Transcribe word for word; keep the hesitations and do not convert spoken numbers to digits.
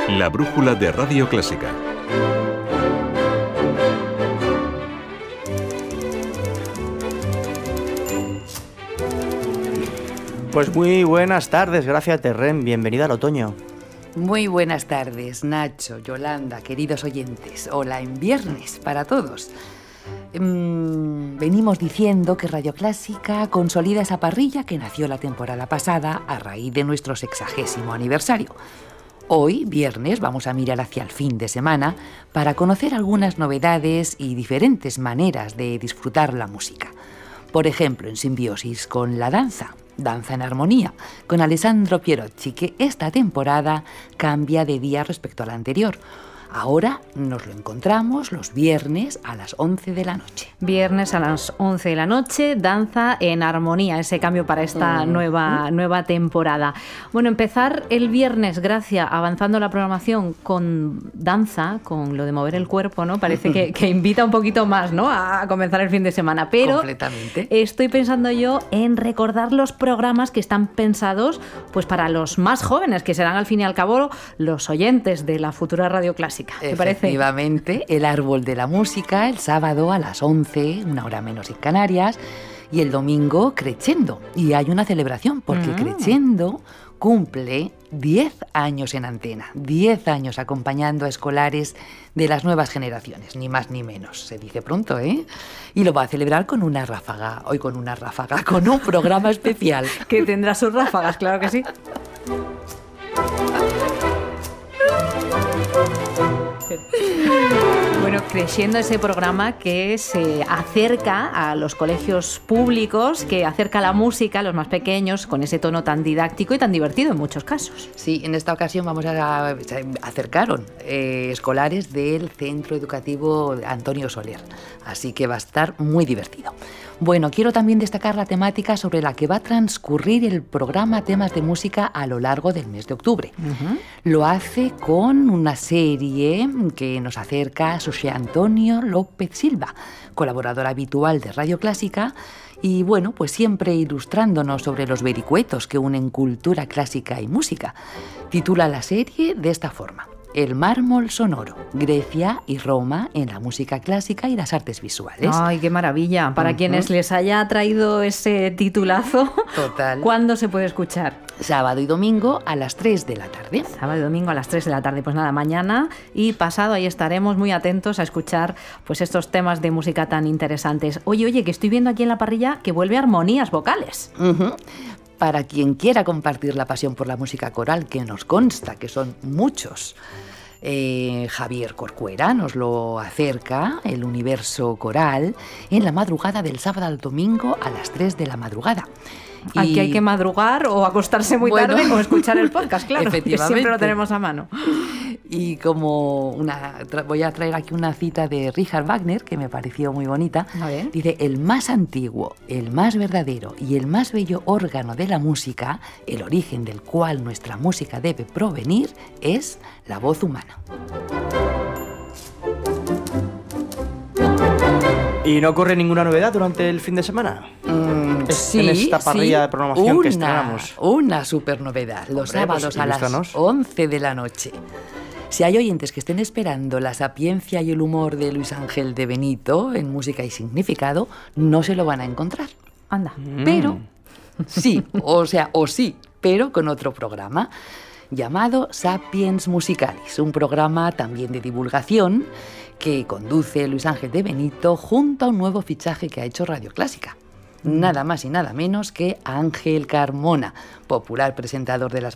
La brújula de Radio Clásica. Pues muy buenas tardes, Gracia Terren, bienvenida al otoño. Muy buenas tardes, Nacho, Yolanda, queridos oyentes. Hola en viernes para todos. Mm, venimos diciendo que Radio Clásica consolida esa parrilla que nació la temporada pasada a raíz de nuestro sexagésimo aniversario. Hoy, viernes, vamos a mirar hacia el fin de semana para conocer algunas novedades y diferentes maneras de disfrutar la música. Por ejemplo, en simbiosis con la danza. Danza en armonía, con Alessandro Pierocci, que esta temporada cambia de día respecto a la anterior. Ahora nos lo encontramos los viernes a las once de la noche. Viernes a las once de la noche, danza en armonía, ese cambio para esta mm. nueva, nueva temporada. Bueno, empezar el viernes, Gracia, avanzando la programación con danza, con lo de mover el cuerpo, ¿no? Parece que, que invita un poquito más, ¿no?, a comenzar el fin de semana. Pero completamente. Estoy pensando yo en recordar los programas que están pensados pues para los más jóvenes, que serán al fin y al cabo los oyentes de la futura Radio Clásica. ¿Te parece? Efectivamente, el árbol de la música, el sábado a las once, una hora menos en Canarias, y el domingo Crescendo. Y hay una celebración, porque mm. Crescendo cumple diez años en antena, diez años acompañando a escolares de las nuevas generaciones, ni más ni menos, se dice pronto, ¿eh? Y lo va a celebrar con una ráfaga, hoy con una ráfaga, con un programa especial. Que tendrá sus ráfagas, claro que sí. Bueno, Crescendo, ese programa que se acerca a los colegios públicos, que acerca la música a los más pequeños con ese tono tan didáctico y tan divertido en muchos casos. Sí, en esta ocasión vamos a, a acercaron eh, escolares del Centro Educativo Antonio Soler, así que va a estar muy divertido. Bueno, quiero también destacar la temática sobre la que va a transcurrir el programa Temas de Música a lo largo del mes de octubre. Uh-huh. Lo hace con una serie que nos acerca a José Antonio López Silva, colaborador habitual de Radio Clásica, y bueno, pues siempre ilustrándonos sobre los vericuetos que unen cultura clásica y música. Titula la serie de esta forma: El mármol sonoro, Grecia y Roma en la música clásica y las artes visuales. ¡Ay, qué maravilla! Para uh-huh. quienes les haya traído ese titulazo, total. ¿Cuándo se puede escuchar? Sábado y domingo a las tres de la tarde. Sábado y domingo a las tres de la tarde. Pues nada, mañana y pasado ahí estaremos muy atentos a escuchar pues estos temas de música tan interesantes. Oye, oye, que estoy viendo aquí en la parrilla que vuelve Armonías Vocales. Uh-huh. Para quien quiera compartir la pasión por la música coral, que nos consta que son muchos, eh, Javier Corcuera nos lo acerca, el universo coral, en la madrugada del sábado al domingo a las tres de la madrugada. Aquí y... hay que madrugar o acostarse muy bueno, tarde o escuchar el podcast, claro, que siempre lo tenemos a mano. Y como una, tra- voy a traer aquí una cita de Richard Wagner, que me pareció muy bonita. Dice: el más antiguo, el más verdadero y el más bello órgano de la música, el origen del cual nuestra música debe provenir, es la voz humana. ¿Y no ocurre ninguna novedad durante el fin de semana? Mm, es, sí, en esta parrilla sí, de programación una, que estrenamos. Una super novedad, los Hombre, sábados pues, a las once de la noche. Si hay oyentes que estén esperando la sapiencia y el humor de Luis Ángel de Benito en música y significado, no se lo van a encontrar. Anda. Mm. Pero sí, o sea, o sí, pero con otro programa llamado Sapiens Musicalis, un programa también de divulgación que conduce Luis Ángel de Benito junto a un nuevo fichaje que ha hecho Radio Clásica. Nada más y nada menos que Ángel Carmona, popular presentador de las